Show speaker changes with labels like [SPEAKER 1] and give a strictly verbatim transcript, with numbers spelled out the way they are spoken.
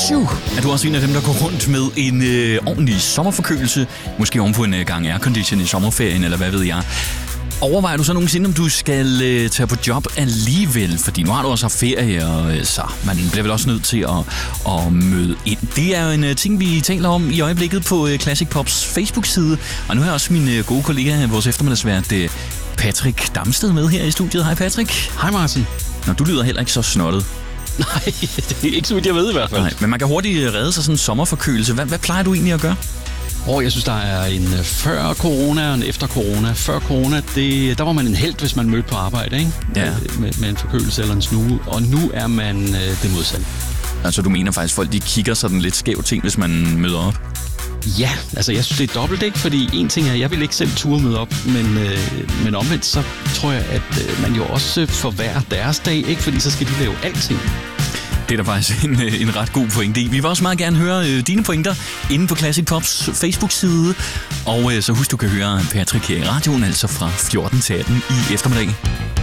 [SPEAKER 1] Phew. Er du også en af dem, der går rundt med en øh, ordentlig sommerforkølelse? Måske oven på en øh, gang aircondition i sommerferien, eller hvad ved jeg? Overvejer du så nogensinde, om du skal øh, tage på job alligevel? Fordi nu har du også haft ferie, og øh, så man bliver vel også nødt til at, at møde ind. Det er jo en øh, ting, vi taler om i øjeblikket på øh, Classic Pops Facebook-side. Og nu har jeg også min øh, gode kollega, vores eftermiddagsvært, øh, Patrick Damsted, med her i studiet. Hej Patrick.
[SPEAKER 2] Hej Martin.
[SPEAKER 1] Nå, du lyder heller ikke så snottet.
[SPEAKER 2] Nej, det er ikke så vidt jeg ved i hvert fald.
[SPEAKER 1] Nej, men man kan hurtigt redde sig sådan en sommerforkølelse. Hvad, hvad plejer du egentlig at gøre?
[SPEAKER 2] Oh, jeg synes, der er en før corona og en efter corona. Før corona, det, der var man en helt, hvis man mødte på arbejde, ikke?
[SPEAKER 1] Ja.
[SPEAKER 2] Med, med en forkølelse eller en snue. Og nu er man øh, det modsatte.
[SPEAKER 1] Altså, du mener faktisk, folk de kigger sådan lidt skævt ting, hvis man møder op?
[SPEAKER 2] Ja, altså jeg synes, det er dobbelt, ikke? Fordi en ting er, jeg vil ikke selv turde møde op, men, øh, men omvendt, så tror jeg, at øh, man jo også forværrer deres dag, ikke? Fordi så skal de lave alting.
[SPEAKER 1] Det er der faktisk en, en ret god pointe i. Vi vil også meget gerne høre øh, dine pointer inde på Classic Pops Facebook-side. Og øh, så husk, du kan høre Patrick her i radioen, altså fra fjorten til atten i eftermiddag.